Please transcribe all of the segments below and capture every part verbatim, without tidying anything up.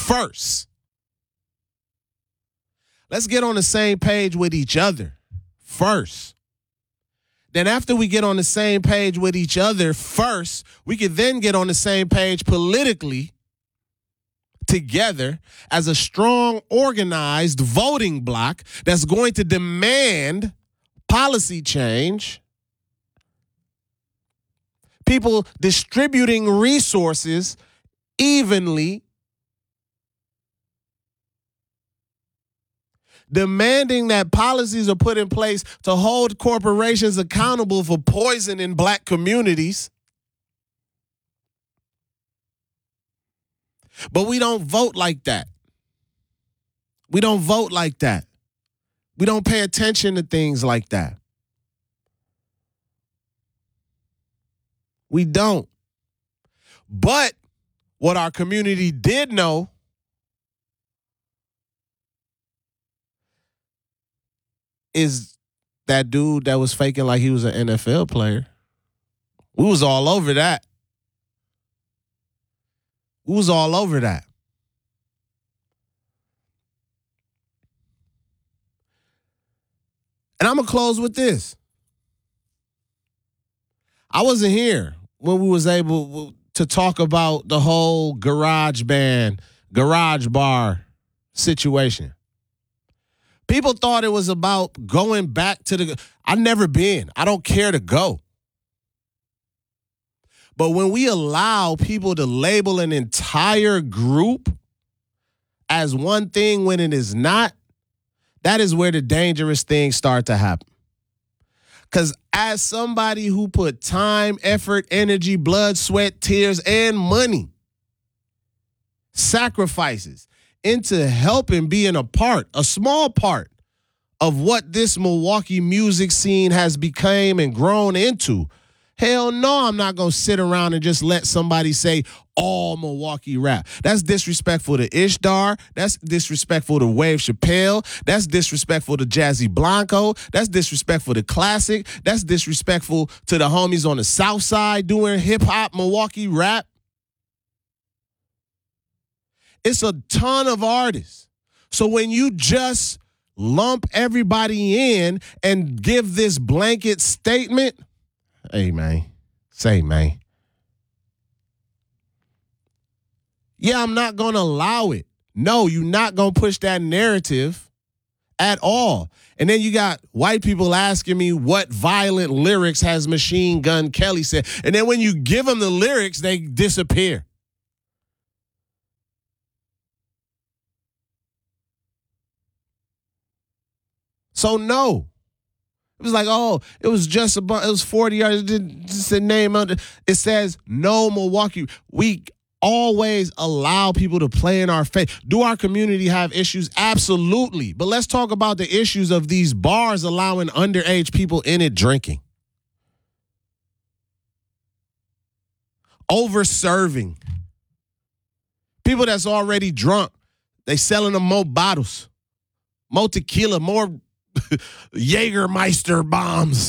first. Let's get on the same page with each other first. Then after we get on the same page with each other first, we can then get on the same page politically together as a strong, organized voting bloc that's going to demand policy change, people distributing resources evenly, demanding that policies are put in place to hold corporations accountable for poisoning black communities. But we don't vote like that. We don't vote like that. We don't pay attention to things like that. We don't. But what our community did know is that dude that was faking like he was an N F L player. We was all over that. We was all over that. And I'm going to close with this. I wasn't here when we was able to talk about the whole garage band, garage bar situation. People thought it was about going back to the, I've never been. I don't care to go. But when we allow people to label an entire group as one thing when it is not, that is where the dangerous things start to happen. Because as somebody who put time, effort, energy, blood, sweat, tears, and money, sacrifices into helping being a part, a small part of what this Milwaukee music scene has become and grown into, hell no, I'm not going to sit around and just let somebody say all Milwaukee rap. That's disrespectful to Ishtar. That's disrespectful to Wave Chappelle. That's disrespectful to Jazzy Blanco. That's disrespectful to Classic. That's disrespectful to the homies on the South Side doing hip-hop Milwaukee rap. It's a ton of artists. So when you just lump everybody in and give this blanket statement, hey, man, say, man. Yeah, I'm not going to allow it. No, you're not going to push that narrative at all. And then you got white people asking me what violent lyrics has Machine Gun Kelly said. And then when you give them the lyrics, they disappear. So no. It was like, oh, it was just about, it was forty yards. It didn't just the name of it. It says no Milwaukee. We always allow people to play in our face. Do our community have issues? Absolutely. But let's talk about the issues of these bars allowing underage people in it drinking. Over-serving. People that's already drunk, they selling them more bottles, more tequila, more Jägermeister bombs.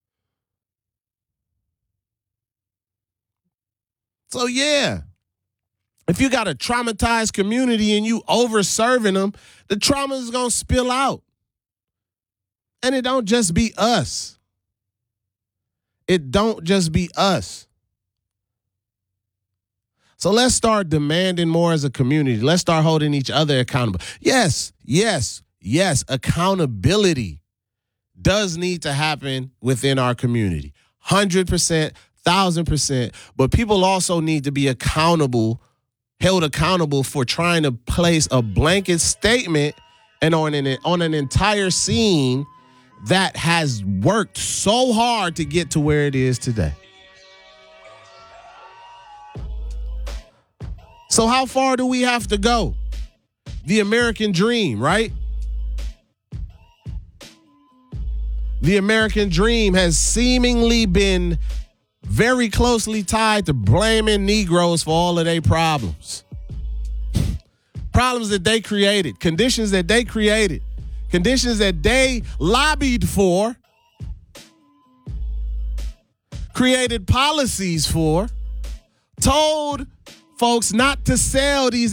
So, yeah, if you got a traumatized community and you over-serving them, the trauma is going to spill out. And it don't just be us. It don't just be us. So let's start demanding more as a community. Let's start holding each other accountable. Yes, yes, yes, accountability does need to happen within our community. one hundred percent, one thousand percent. But people also need to be accountable, held accountable for trying to place a blanket statement and on an, on an entire scene that has worked so hard to get to where it is today. So how far do we have to go? The American dream, right? The American dream has seemingly been very closely tied to blaming Negroes for all of their problems. Problems that they created, conditions that they created, conditions that they lobbied for, created policies for, told folks not to sell these